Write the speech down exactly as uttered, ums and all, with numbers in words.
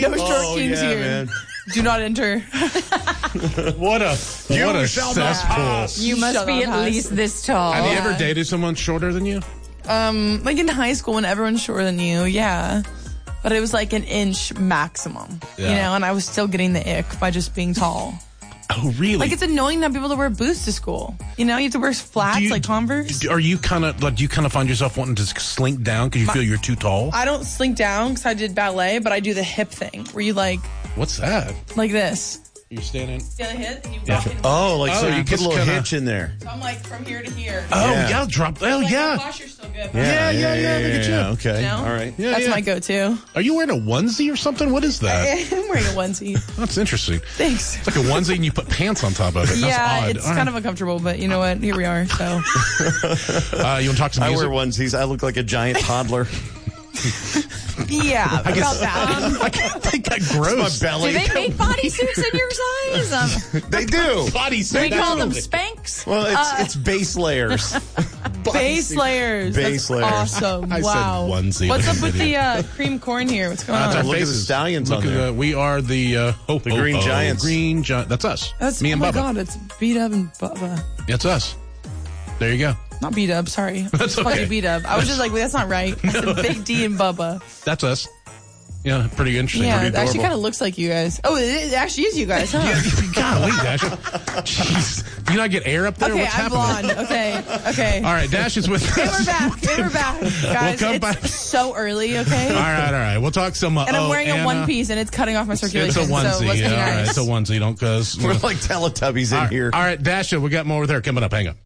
No short Oh, kings yeah, here. man. Do not enter. What a You what a shall not cesspool. pass. You must Shut be up, at Haas. least this tall. Have you Yeah. ever dated someone shorter than you? Um, like in high school when everyone's shorter than you, yeah. But it was like an inch maximum, Yeah. you know, and I was still getting the ick by just being tall. Oh, really? Like, it's annoying to have people to wear boots to school. You know, you have to wear flats Do you- like Converse. Are you kind of like? Do you kind of find yourself wanting to slink down because you feel you're too tall? I don't slink down because I did ballet, but I do the hip thing where you like, What's that? like this. You're standing. The other hip and you Yeah. walk in. Oh, like Oh, so you you put just a little kinda- hitch in there. So I'm like from here to here. Oh Yeah. yeah, drop. Oh Like, yeah. my posture's still good. Yeah, yeah, yeah, look at you. Okay, You know? all right. Yeah, That's yeah. my go-to. Are you wearing a onesie or something? What is that? I'm wearing a onesie. That's interesting. Thanks. It's like a onesie and you put pants on top of it. That's yeah, odd. it's All kind right. of uncomfortable, but you know what? Here we are. So Uh, you want to talk some I music? wear onesies. I look like a giant toddler. yeah, about that. I think that My gross. belly. Do they make bodysuits in your size? Um, They do. Body they call them Spanx. Well, it's it's base layers. Base layers. Base That's layers. awesome. I said wow. onesie What's like up an with the uh, cream corn here? What's going That's on? our Look at the faces. stallions Look on at there. the- we are the uh, ho, The ho, Green ho, Giants. Green Giants. That's us. That's, me and oh my Bubba. god, it's beat up and Bubba. That's us. There you go. Not beat up, sorry. That's okay. Fucking beat up. I was just like, wait, that's not right. I said Big D and Bubba. That's us. Yeah, pretty interesting. Yeah, Pretty it actually adorable. kind of looks like you guys. Oh, it, it actually is you guys, huh? Golly, Dash. Jeez. You not get air up there? Okay, What's I'm happening? blonde. Okay, okay. All right, Dash is with us. Okay, we're back. Okay, we're back. Guys, come it's back. so early, okay? All right, all right. We'll talk some. Uh, And I'm oh, wearing a Anna. one piece, and it's cutting off my It's circulation. a onesie. So let's yeah, be all right, nice. it's a onesie. Don't cause. We're like Teletubbies in all, here. all right, Dasha, we got more with her coming up. Hang on.